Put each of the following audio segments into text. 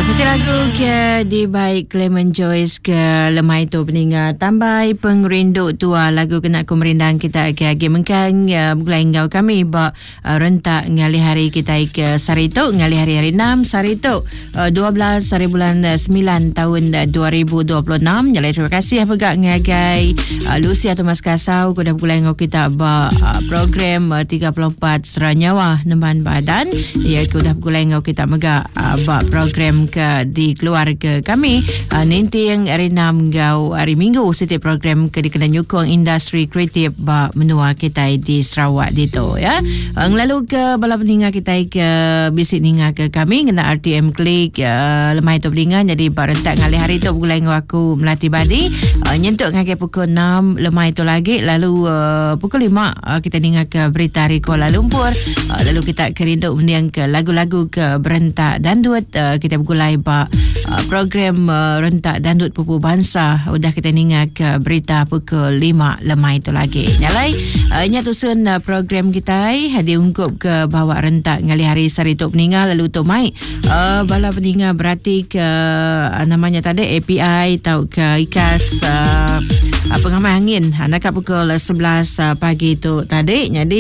Setiap lagu ke di baik Clement Joyce ke lemai tu peninga tambai pengrindu tua lagu kena ku merindang kita ke mengkang bulai ngau kami ba rentak ngali hari kita ke Sarito ngali hari 6 Sarito 12 hari bulan 9 tahun 2026. Jadi terima kasih apa ngagai Lucy atau Mas Kasau ku dah bulai ngau kita ba program 34 Seranyawa Nemban Badan ya ku dah bulai ngau kita mega ba program di keluarga kami nanti yang hari 6 gau hari Minggu setiap program ke dikena nyukong industri kreatif ba menua kita di Sarawak dito ya. Lalu ke bala peninga kita ke bisik ninga ke kami kena RTM klik lemai tu pelinga jadi barentak ngali hari tu gulai ngau aku melatih badi nyentuk ngake pukul 6 lemai tu lagi lalu pukul 5 kita ninga ke berita dari Kuala Lumpur lalu kita kerinduk mendiang ke lagu-lagu ke berentak dandut kita bergulai ba program rentak dandut pupu bangsa udah kita ningat ke berita pukul 5 lemai tu lagi nyalai nyatusun program kita diungkup ke bawa rentak ngali hari Sarito peninga lalu tu mai bala peninga berarti ke namanya tadi API atau ke IKAS pengamai angin nak pukul 11 pagi tu tadi jadi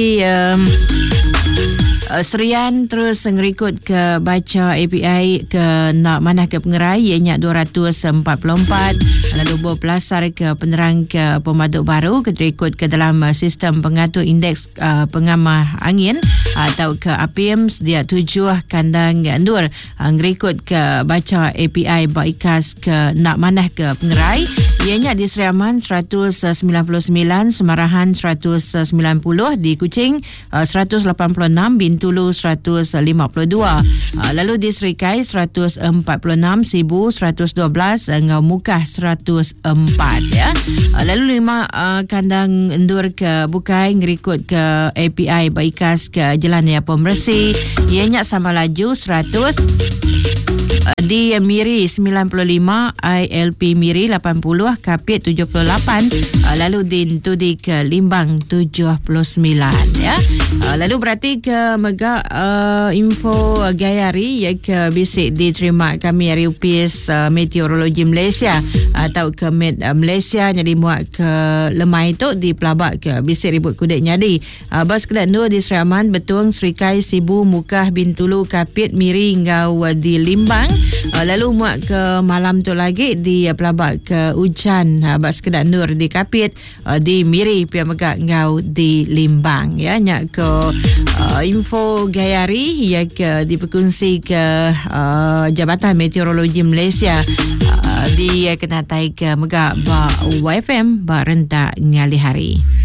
Serian terus ngerikut ke baca API ke nak mana ke pengerai ianya 244 lalu berpelasar ke penerang ke pemaduk baru keterikut ke dalam sistem pengatur indeks pengamah angin atau ke APM dia 7 kandang endur ngerikut ke baca API baikas ke nak mana ke pengerai ianya di Seriaman 199 Semarahan 190 di Kuching 186 Bintulu 152 lalu di Serikai 146 Sibu 112 Ngau Mukah 104 ya. Lalu 5 kandang endur ke Bukai ngerikut ke API baikas ke Jalan Ya Pembersih ianya sama laju 100 di Miri 95 ILP Miri 80 Kapit 78 lalu di Tudi ke Limbang 79 ya. Lalu berarti ke mega info gayari ya ke bisik diterima kami dari UPS Meteorologi Malaysia atau ke Met Malaysia jadi muat ke lemai itu di pelabak ke bisik ribut kudik nyadi bas kedak nur di Seriaman Betung Serikai Sibu Mukah Bintulu Kapit Miri ngau di Limbang lalu muat ke malam tu lagi di pelabak ke hujan bas kedak nur di Kapit di Miri pia megak ngau di Limbang ya nyak ke info gayari ya ke diperkongsi ke Jabatan Meteorologi Malaysia di kenatai ke megak ba YFM ba rentak ngali hari.